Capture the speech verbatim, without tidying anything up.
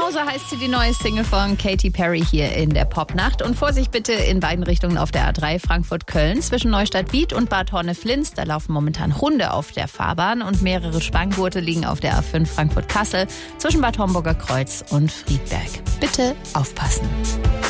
Genauso heißt sie, die neue Single von Katy Perry hier in der Popnacht. Und Vorsicht bitte in beiden Richtungen auf der A drei Frankfurt-Köln. Zwischen Neustadt-Biet und Bad Horne-Flins, da laufen momentan Hunde auf der Fahrbahn. Und mehrere Spanngurte liegen auf der A fünf Frankfurt-Kassel zwischen Bad Homburger Kreuz und Friedberg. Bitte aufpassen.